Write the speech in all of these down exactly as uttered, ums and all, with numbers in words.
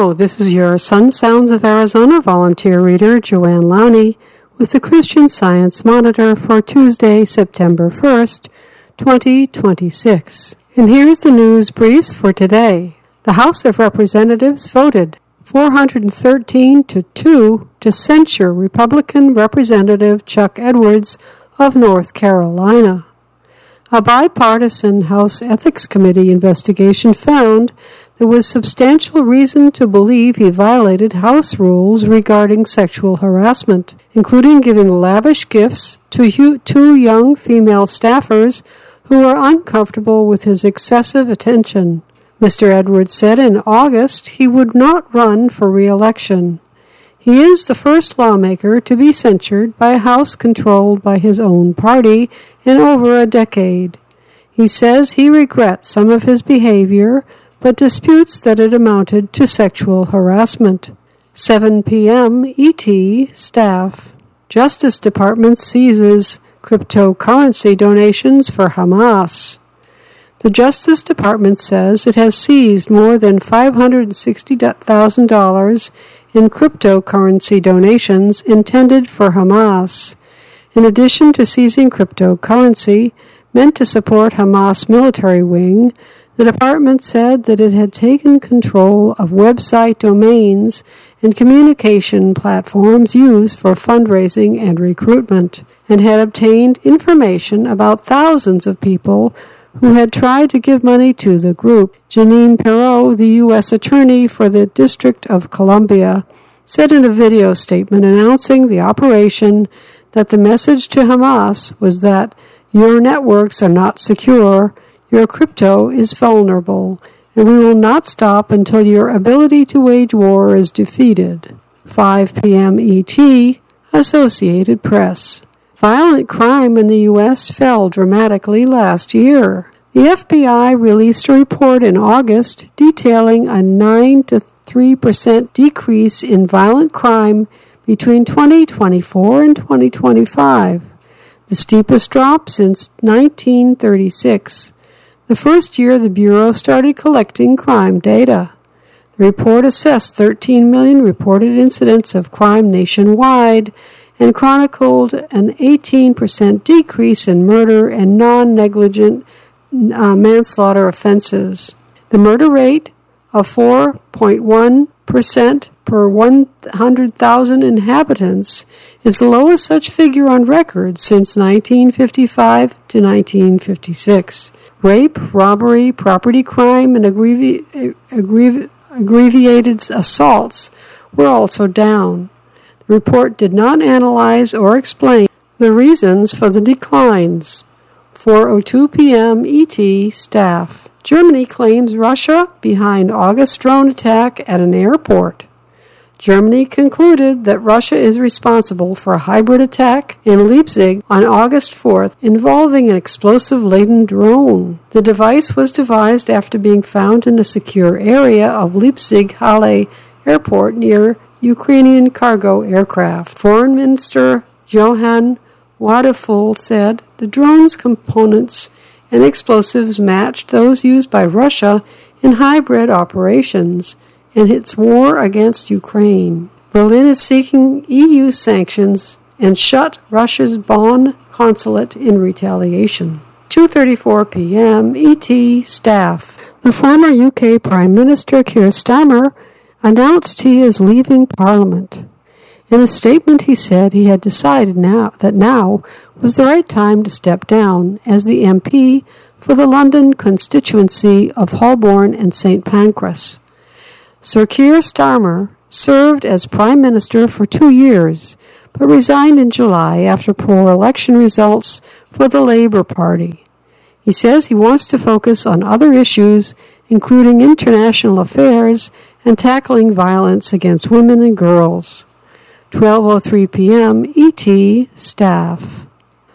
Hello, this is your Sun Sounds of Arizona volunteer reader, Joanne Lowney, with the Christian Science Monitor for Tuesday, September first, twenty twenty-six. And here's the news briefs for today. The House of Representatives voted four hundred thirteen to two to censure Republican Representative Chuck Edwards of North Carolina. A bipartisan House Ethics Committee investigation found there was substantial reason to believe he violated House rules regarding sexual harassment, including giving lavish gifts to two young female staffers who were uncomfortable with his excessive attention. Mister Edwards said in August he would not run for re-election. He is the first lawmaker to be censured by a House controlled by his own party in over a decade. He says he regrets some of his behavior, but disputes that it amounted to sexual harassment. seven p.m. E T staff. Justice Department seizes cryptocurrency donations for Hamas. The Justice Department says it has seized more than five hundred sixty thousand dollars in cryptocurrency donations intended for Hamas. In addition to seizing cryptocurrency meant to support Hamas military wing, the department said that it had taken control of website domains and communication platforms used for fundraising and recruitment, and had obtained information about thousands of people who had tried to give money to the group. Jeanine Pirro, the U S Attorney for the District of Columbia, said in a video statement announcing the operation that the message to Hamas was that your networks are not secure, your crypto is vulnerable, and we will not stop until your ability to wage war is defeated. five p.m. E T, Associated Press. Violent crime in the U S fell dramatically last year. The F B I released a report in August detailing a nine to three percent decrease in violent crime between twenty twenty-four and twenty twenty-five, the steepest drop since nineteen thirty-six, the first year the Bureau started collecting crime data. The report assessed thirteen million reported incidents of crime nationwide and chronicled an eighteen percent decrease in murder and non-negligent uh, manslaughter offenses. The murder rate of four point one percent per one hundred thousand inhabitants is the lowest such figure on record since nineteen fifty-five to nineteen fifty-six. Rape, robbery, property crime, and aggrevi- aggrevi- aggravated assaults were also down. The report did not analyze or explain the reasons for the declines. four oh two p.m. E T staff. Germany claims Russia behind August drone attack at an airport. Germany concluded that Russia is responsible for a hybrid attack in Leipzig on August fourth involving an explosive-laden drone. The device was devised after being found in a secure area of Leipzig-Halle Airport near Ukrainian cargo aircraft. Foreign Minister Johann Wadefull said the drone's components and explosives matched those used by Russia in hybrid operations in its war against Ukraine. Berlin is seeking E U sanctions and shut Russia's Bonn consulate in retaliation. two thirty-four p.m. E T staff. The former U K Prime Minister Keir Starmer announced he is leaving Parliament. In a statement he said he had decided now that now was the right time to step down as the M P for the London constituency of Holborn and Saint Pancras. Sir Keir Starmer served as Prime Minister for two years, but resigned in July after poor election results for the Labour Party. He says he wants to focus on other issues, including international affairs and tackling violence against women and girls. twelve oh three p.m. E T staff.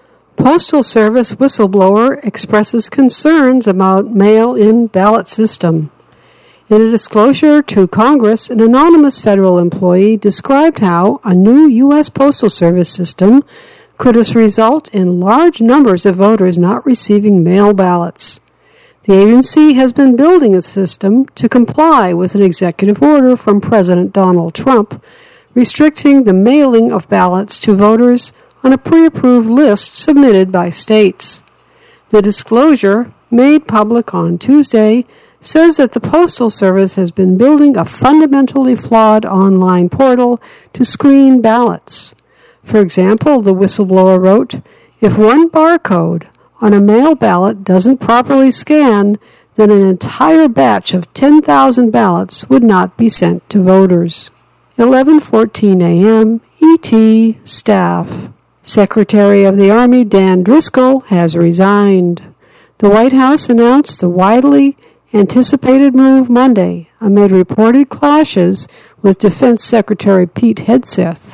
Postal Service whistleblower expresses concerns about mail-in ballot system. In a disclosure to Congress, an anonymous federal employee described how a new U S Postal Service system could result in large numbers of voters not receiving mail ballots. The agency has been building a system to comply with an executive order from President Donald Trump restricting the mailing of ballots to voters on a pre-approved list submitted by states. The disclosure, made public on Tuesday, says that the Postal Service has been building a fundamentally flawed online portal to screen ballots. For example, the whistleblower wrote, "If one barcode on a mail ballot doesn't properly scan, then an entire batch of ten thousand ballots would not be sent to voters." eleven fourteen a.m. E T staff. Secretary of the Army Dan Driscoll has resigned. The White House announced the widely anticipated move Monday amid reported clashes with Defense Secretary Pete Hegseth,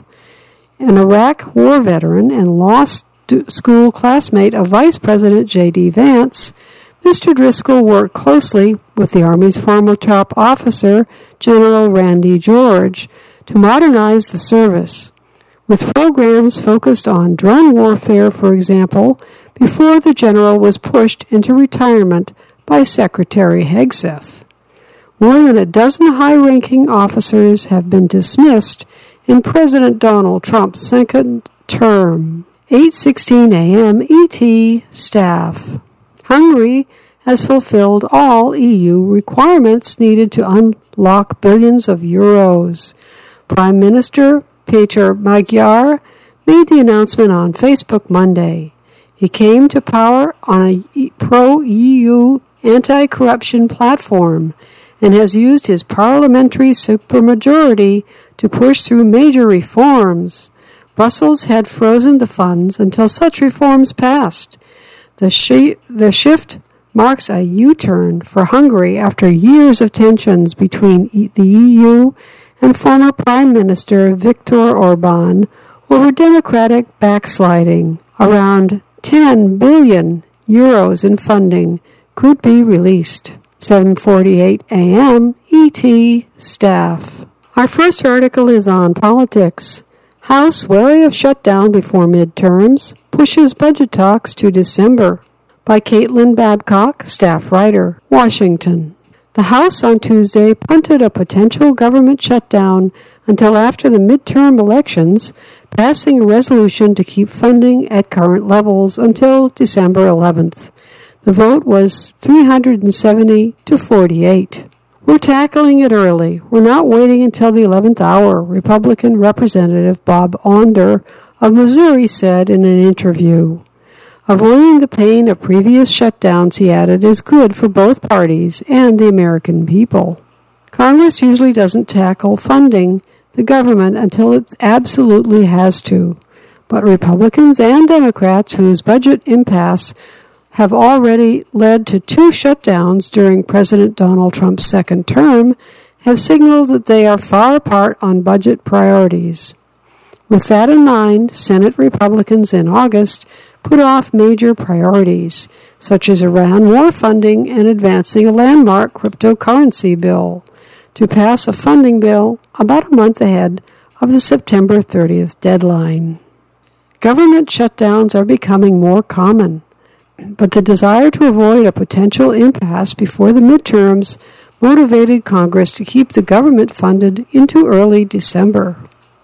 an Iraq war veteran and law st- school classmate of Vice President J D Vance. Mister Driscoll worked closely with the Army's former top officer, General Randy George, to modernize the service, with programs focused on drone warfare, for example, before the general was pushed into retirement by Secretary Hegseth. More than a dozen high-ranking officers have been dismissed in President Donald Trump's second term. eight sixteen a.m. E T staff. Hungary has fulfilled all E U requirements needed to unlock billions of euros. Prime Minister Peter Magyar made the announcement on Facebook Monday. He came to power on a pro-E U anti-corruption platform and has used his parliamentary supermajority to push through major reforms. Brussels had frozen the funds until such reforms passed. The, sh- the shift marks a U-turn for Hungary after years of tensions between e- the E U and former Prime Minister Viktor Orban over democratic backsliding. Around ten billion euros in funding could be released. seven forty-eight a.m. E T staff. Our first article is on politics. House wary of shutdown before midterms, pushes budget talks to December. By Caitlin Babcock, staff writer, Washington. The House on Tuesday punted a potential government shutdown until after the midterm elections, passing a resolution to keep funding at current levels until December eleventh. The vote was three hundred seventy to forty-eight. We're tackling it early. We're not waiting until the eleventh hour, Republican Representative Bob Onder of Missouri said in an interview. Avoiding the pain of previous shutdowns, he added, is good for both parties and the American people. Congress usually doesn't tackle funding the government until it absolutely has to, but Republicans and Democrats whose budget impasse have already led to two shutdowns during President Donald Trump's second term have signaled that they are far apart on budget priorities. With that in mind, Senate Republicans in August put off major priorities, such as Iran war funding and advancing a landmark cryptocurrency bill, to pass a funding bill about a month ahead of the September thirtieth deadline. Government shutdowns are becoming more common, but the desire to avoid a potential impasse before the midterms motivated Congress to keep the government funded into early December.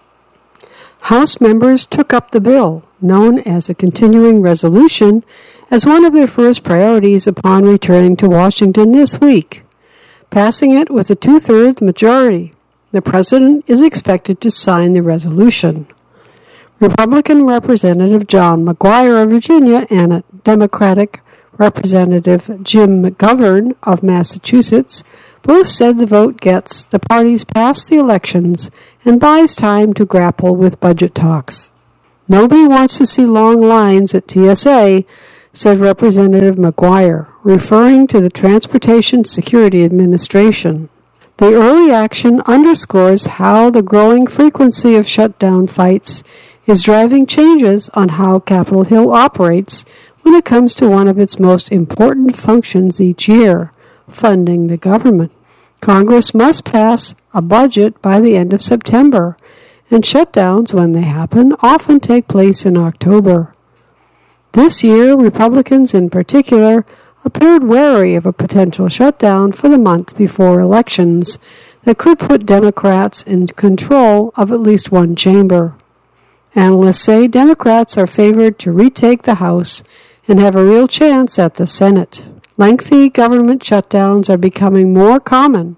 House members took up the bill, known as a continuing resolution, as one of their first priorities upon returning to Washington this week, passing it with a two-thirds majority. The president is expected to sign the resolution. Republican Representative John McGuire of Virginia and Democratic Representative Jim McGovern of Massachusetts both said the vote gets the parties past the elections and buys time to grapple with budget talks. Nobody wants to see long lines at T S A, said Representative McGuire, referring to the Transportation Security Administration. The early action underscores how the growing frequency of shutdown fights is driving changes on how Capitol Hill operates when it comes to one of its most important functions each year, funding the government. Congress must pass a budget by the end of September, and shutdowns, when they happen, often take place in October. This year, Republicans in particular appeared wary of a potential shutdown for the month before elections that could put Democrats in control of at least one chamber. Analysts say Democrats are favored to retake the House and have a real chance at the Senate. Lengthy government shutdowns are becoming more common.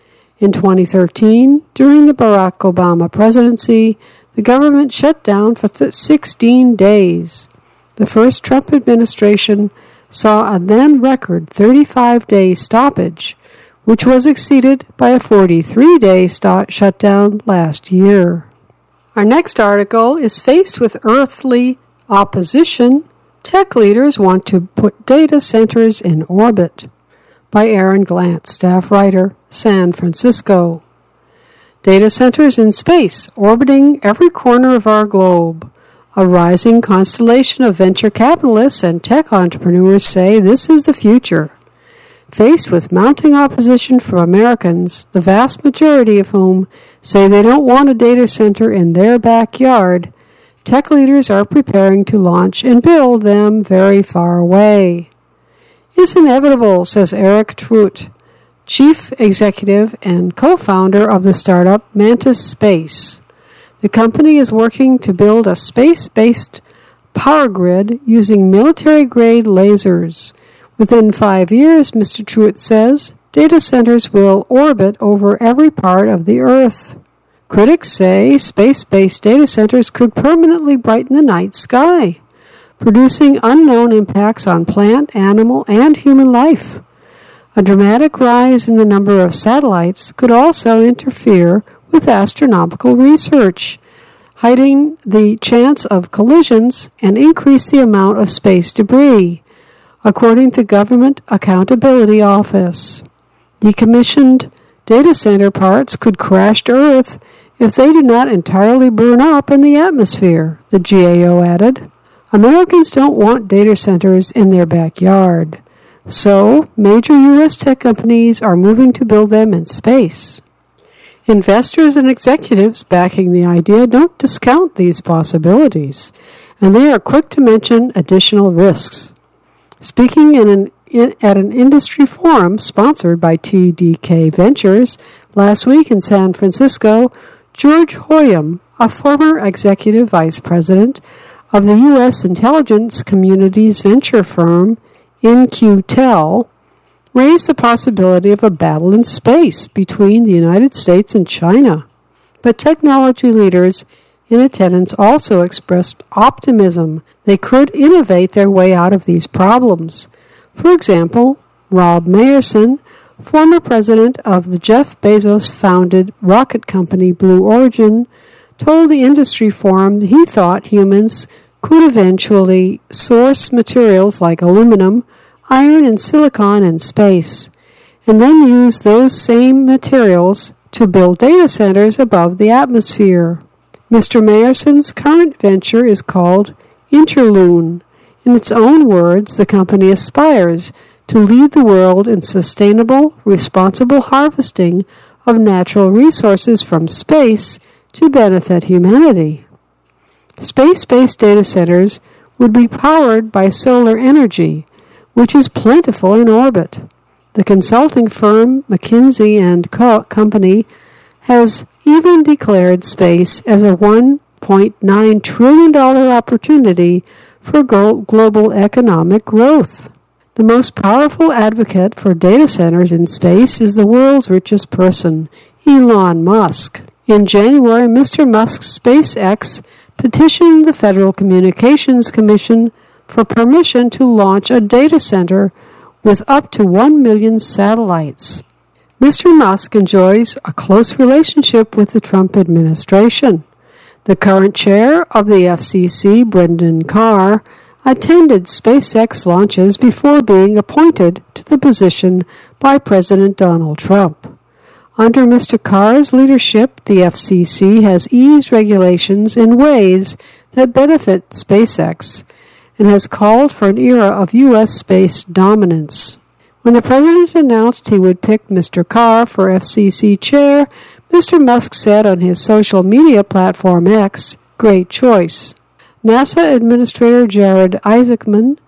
In twenty thirteen, during the Barack Obama presidency, the government shut down for sixteen days. The first Trump administration saw a then-record thirty-five day stoppage, which was exceeded by a forty-three day st- shutdown last year. Our next article is faced with earthly opposition. Tech leaders want to put data centers in orbit. By Aaron Glantz, staff writer, San Francisco. Data centers in space, orbiting every corner of our globe. A rising constellation of venture capitalists and tech entrepreneurs say this is the future. Faced with mounting opposition from Americans, the vast majority of whom say they don't want a data center in their backyard, tech leaders are preparing to launch and build them very far away. It's inevitable, says Eric Truitt, chief executive and co-founder of the startup Mantis Space. The company is working to build a space-based power grid using military-grade lasers. Within five years, Mister Truitt says, data centers will orbit over every part of the Earth. Critics say space-based data centers could permanently brighten the night sky, producing unknown impacts on plant, animal, and human life. A dramatic rise in the number of satellites could also interfere with astronomical research, hiding the chance of collisions and increase the amount of space debris, according to Government Accountability Office. Decommissioned data center parts could crash to Earth if they do not entirely burn up in the atmosphere, the G A O added. Americans don't want data centers in their backyard, so major U S tech companies are moving to build them in space. Investors and executives backing the idea don't discount these possibilities, and they are quick to mention additional risks. Speaking in an, in, at an industry forum sponsored by T D K Ventures last week in San Francisco, George Hoyam, a former executive vice president of the U S intelligence community's venture firm In Q Tel, raised the possibility of a battle in space between the United States and China. But technology leaders in attendance also expressed optimism they could innovate their way out of these problems. For example, Rob Mayerson, former president of the Jeff Bezos-founded rocket company Blue Origin, told the industry forum that he thought humans could eventually source materials like aluminum, iron, and silicon in space, and then use those same materials to build data centers above the atmosphere. Mister Mayerson's current venture is called Interloon. In its own words, the company aspires to lead the world in sustainable, responsible harvesting of natural resources from space to benefit humanity. Space-based data centers would be powered by solar energy, which is plentiful in orbit. The consulting firm McKinsey and Co. Company has even declared space as a one point nine trillion dollars opportunity for global economic growth. The most powerful advocate for data centers in space is the world's richest person, Elon Musk. In January, Mister Musk's SpaceX petitioned the Federal Communications Commission for permission to launch a data center with up to one million satellites. Mister Musk enjoys a close relationship with the Trump administration. The current chair of the F C C, Brendan Carr, attended SpaceX launches before being appointed to the position by President Donald Trump. Under Mister Carr's leadership, the F C C has eased regulations in ways that benefit SpaceX and has called for an era of U S space dominance. When the president announced he would pick Mister Carr for F C C chair, Mister Musk said on his social media platform X, "Great choice." NASA Administrator Jared Isaacman,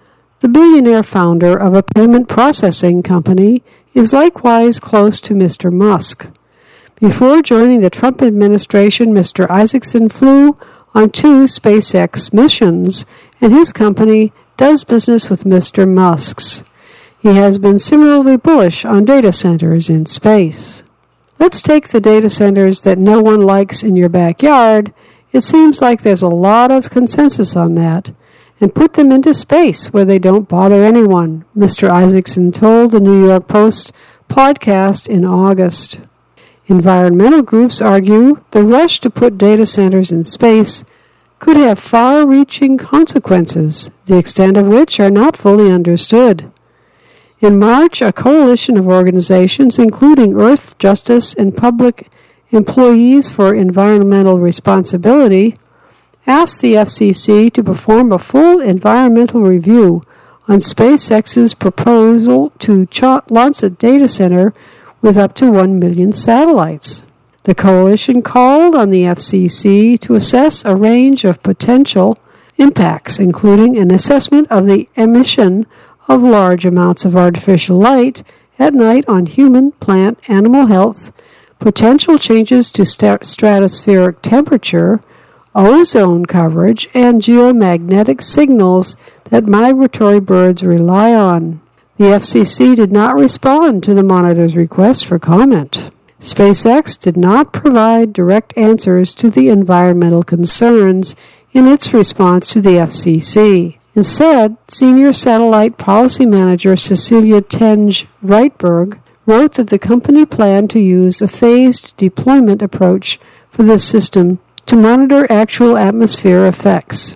The billionaire founder of a payment processing company is likewise close to Mister Musk. Before joining the Trump administration, Mister Isaacson flew on two SpaceX missions, and his company does business with Mister Musk's. He has been similarly bullish on data centers in space. Let's take the data centers that no one likes in your backyard. It seems like there's a lot of consensus on that, and put them into space where they don't bother anyone, Mister Isaacson told the New York Post podcast in August. Environmental groups argue the rush to put data centers in space could have far-reaching consequences, the extent of which are not fully understood. In March, a coalition of organizations, including Earth, Justice, and Public Employees for Environmental Responsibility, asked the F C C to perform a full environmental review on SpaceX's proposal to ch- launch a data center with up to one million satellites. The coalition called on the F C C to assess a range of potential impacts, including an assessment of the emission of large amounts of artificial light at night on human, plant, animal health, potential changes to st- stratospheric temperature, ozone coverage, and geomagnetic signals that migratory birds rely on. The F C C did not respond to the monitor's request for comment. SpaceX did not provide direct answers to the environmental concerns in its response to the F C C. Instead, Senior Satellite Policy Manager Cecilia Tenge-Reitberg wrote that the company planned to use a phased deployment approach for the system to monitor actual atmosphere effects.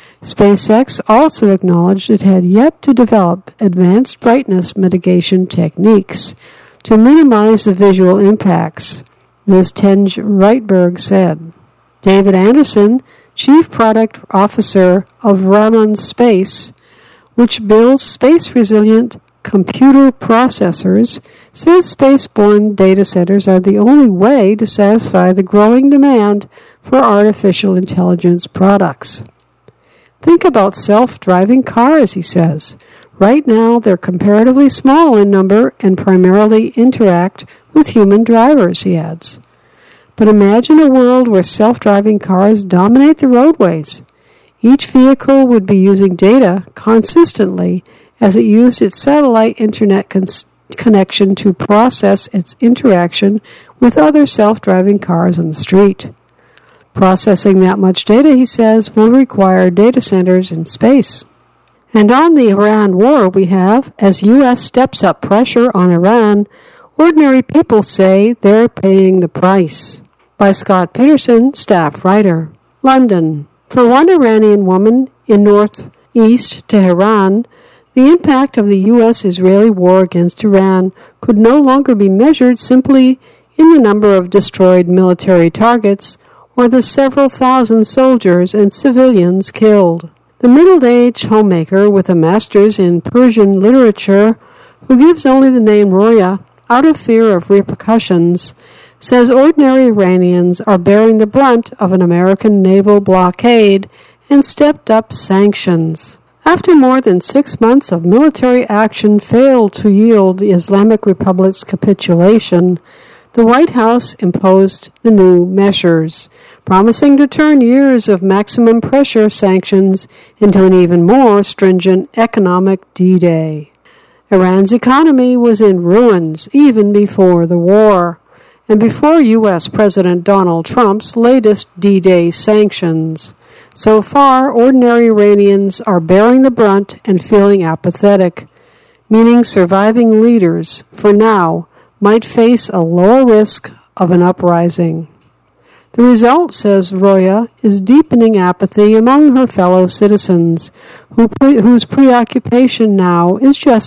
SpaceX also acknowledged it had yet to develop advanced brightness mitigation techniques to minimize the visual impacts, Miz Tenge-Reitberg said. David Anderson, Chief Product Officer of Raman Space, which builds space-resilient computer processors, says spaceborne data centers are the only way to satisfy the growing demand for artificial intelligence products. Think about self-driving cars, he says. Right now, they're comparatively small in number and primarily interact with human drivers, he adds. But imagine a world where self-driving cars dominate the roadways. Each vehicle would be using data consistently as it used its satellite internet cons- connection to process its interaction with other self-driving cars on the street. Processing that much data, he says, will require data centers in space. And on the Iran war we have, as U S steps up pressure on Iran, ordinary people say they're paying the price. By Scott Peterson, staff writer. London. For one Iranian woman in northeast Tehran, the impact of the U S-Israeli war against Iran could no longer be measured simply in the number of destroyed military targets or the several thousand soldiers and civilians killed. The middle-aged homemaker with a master's in Persian literature, who gives only the name Roya out of fear of repercussions, says ordinary Iranians are bearing the brunt of an American naval blockade and stepped-up sanctions. After more than six months of military action failed to yield the Islamic Republic's capitulation, the White House imposed the new measures, promising to turn years of maximum pressure sanctions into an even more stringent economic D-Day. Iran's economy was in ruins even before the war, and before U S President Donald Trump's latest D-Day sanctions. So far, ordinary Iranians are bearing the brunt and feeling apathetic, meaning surviving leaders, for now, might face a lower risk of an uprising. The result, says Roya, is deepening apathy among her fellow citizens, who pre- whose preoccupation now is just